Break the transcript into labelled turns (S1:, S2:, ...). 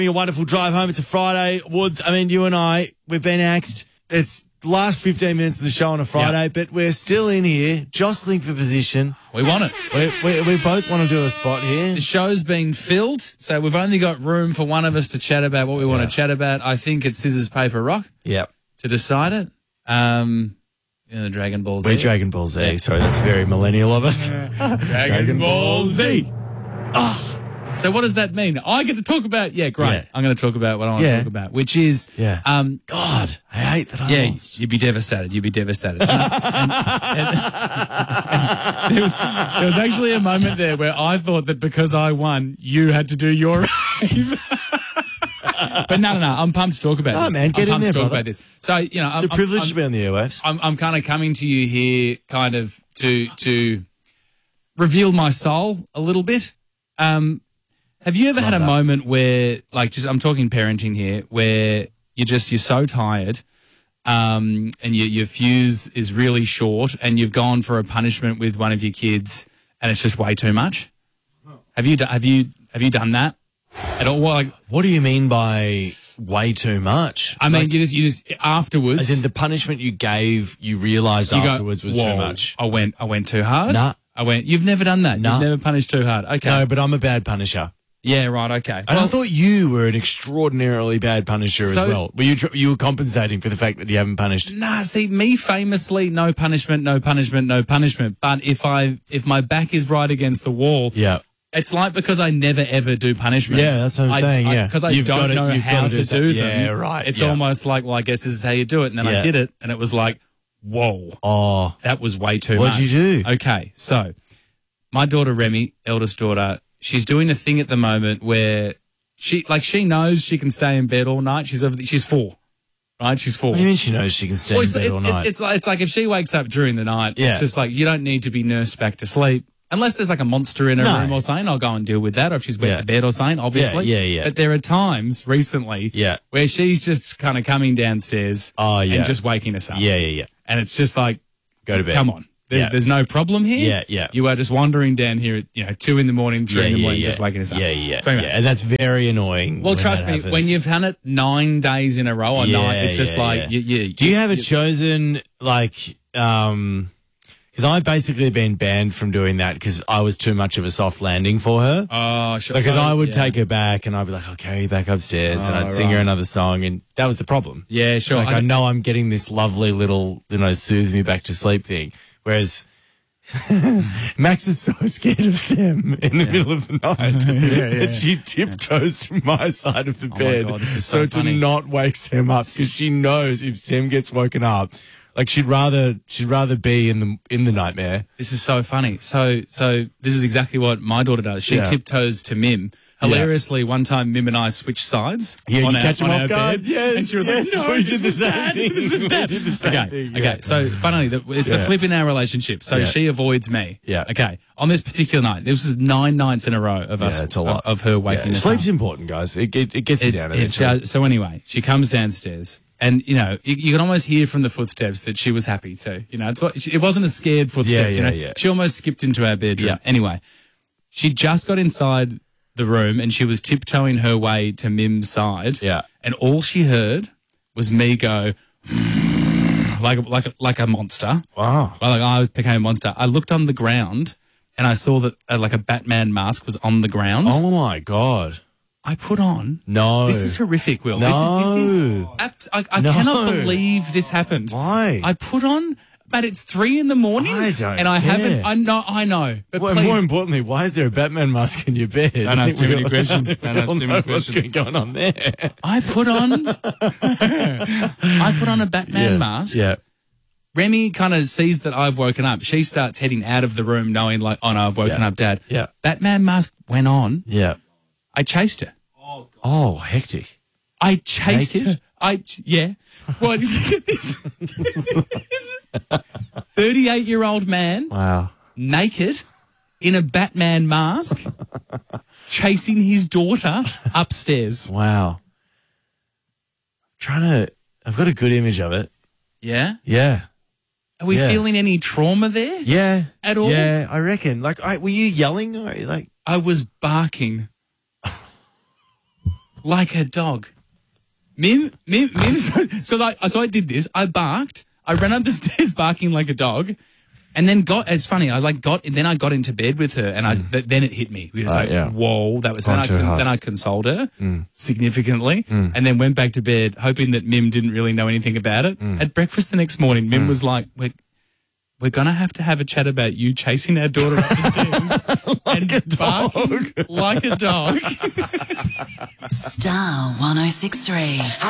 S1: A wonderful drive home. It's a Friday. Woods, I mean, you and I, we've been axed. It's the last 15 minutes of the show on a Friday, but we're still in here, jostling for position.
S2: We want it.
S1: We both want to do a spot here.
S2: The show's been filled, so we've only got room for one of us to chat about what we want to chat about. I think it's scissors, paper, rock to decide it. Dragon Ball Z.
S1: We're Dragon Ball Z. Yeah. Sorry, that's very millennial of us.
S2: Dragon Ball Z. Oh. So what does that mean? I get to talk about, great. Yeah. I'm going to talk about what I want to talk about, which is,
S1: God, I hate that I lost.
S2: You'd be devastated. You'd be devastated. And there was actually a moment there where I thought that because I won, you had to do your rave. But no. I'm pumped to talk about this.
S1: Man, get in there, brother.
S2: About this. So,
S1: it's a privilege to be on the airwaves.
S2: I'm kind of coming to you here kind of to reveal my soul a little bit. Have you ever had a moment where, I'm talking parenting here, where you're so tired, and your fuse is really short, and you've gone for a punishment with one of your kids, and it's just way too much? Have you done that at all?
S1: What do you mean by way too much?
S2: I mean, you just afterwards.
S1: As in the punishment you gave, you realised afterwards was too much.
S2: I went too hard.
S1: Nah.
S2: You've never done that.
S1: Nah.
S2: You've never punished too hard. Okay.
S1: No, but I'm a bad punisher.
S2: Yeah, right, okay.
S1: And I thought you were an extraordinarily bad punisher as well. Were you were compensating for the fact that you haven't punished?
S2: Nah, see, me famously, no punishment. But if my back is right against the wall, it's like because I never ever do punishments.
S1: Yeah, that's what I'm saying,
S2: Because I don't know how to do them.
S1: Yeah, right.
S2: It's almost like, well, I guess this is how you do it. And then I did it, and it was like, whoa.
S1: Oh.
S2: That was way too much.
S1: What'd you do?
S2: Okay, so my daughter Remy, eldest daughter, she's doing a thing at the moment where she knows she can stay in bed all night. She's 4, right? She's 4.
S1: What do you mean she knows she can stay in bed all night?
S2: It's like if she wakes up during the night, it's just like you don't need to be nursed back to sleep. Unless there's like a monster in her room or something, I'll go and deal with that. Or if she's wet to bed or something, obviously.
S1: Yeah.
S2: But there are times recently where she's just kind of coming downstairs and just waking us up.
S1: Yeah.
S2: And it's just like,
S1: go to bed.
S2: Come on. There's no problem here.
S1: Yeah.
S2: You are just wandering down here at 2 in the morning, 3 in the morning, just waking us up.
S1: Yeah. And that's very annoying.
S2: Well, trust me, when you've done it 9 days in a row or 9, it's just like,
S1: Do you have a chosen, because I've basically been banned from doing that because I was too much of a soft landing for her.
S2: Oh, sure.
S1: Because I would take her back and I'd be like, I'll carry you back upstairs and I'd sing her another song, and that was the problem.
S2: Yeah, sure.
S1: I know I'm getting this lovely little, soothe me back to sleep thing. Whereas Max is so scared of Sam in the middle of the night that she tiptoes to my side of the bed.
S2: My God, this is so funny.
S1: To not wake Sam up, because she knows if Sam gets woken up, she'd rather be in the nightmare.
S2: This is so funny. So this is exactly what my daughter does. She tiptoes to Mim. Hilariously, one time Mim and I switched sides on our bed.
S1: Yes,
S2: and she was like, no,
S1: we did the same thing.
S2: This is Dad.
S1: We did the same thing.
S2: Okay. So funnily, it's the flip in our relationship. So she avoids me.
S1: Yeah.
S2: Okay. On this particular night, this was 9 nights in a row of us,
S1: it's a lot.
S2: of her waking us up.
S1: Sleep's important, guys. It gets you down.
S2: So anyway, she comes downstairs. And, you can almost hear from the footsteps that she was happy too. It wasn't a scared footsteps. She almost skipped into our bedroom.
S1: Yeah.
S2: Anyway, she just got inside the room and she was tiptoeing her way to Mim's side.
S1: Yeah.
S2: And all she heard was me go, like a monster.
S1: Wow.
S2: I became a monster. I looked on the ground and I saw that a Batman mask was on the ground.
S1: Oh my God.
S2: I put on.
S1: No.
S2: This is horrific, Will.
S1: No.
S2: This is I cannot believe this happened.
S1: Why?
S2: I put on, but it's 3 in the morning.
S1: I don't
S2: And I
S1: care.
S2: haven't, I know. But please.
S1: More importantly, why is there a Batman mask in your bed?
S2: Don't ask too many questions.
S1: What's going on there?
S2: I put on a Batman mask.
S1: Yeah.
S2: Remy kind of sees that I've woken up. She starts heading out of the room knowing oh no, I've woken up Dad.
S1: Yeah.
S2: Batman mask went on.
S1: Yeah.
S2: I chased her.
S1: Oh, hectic.
S2: I chased her. Well, this 38-year-old man.
S1: Wow.
S2: Naked in a Batman mask chasing his daughter upstairs.
S1: Wow. I've got a good image of it.
S2: Yeah?
S1: Yeah.
S2: Are we feeling any trauma there?
S1: Yeah.
S2: At all?
S1: Yeah, I reckon. Were you yelling? Or
S2: I was barking. like a dog. Mim. So I did this. I barked. I ran up the stairs barking like a dog, and then it's funny. I got into bed with her, and then it hit me. We was whoa, that was. Then I consoled her significantly, and then went back to bed, hoping that Mim didn't really know anything about it. At breakfast the next morning, Mim was like, "We're gonna have to have a chat about you chasing our daughter up the stairs and barking like a dog."
S3: Star 106.3.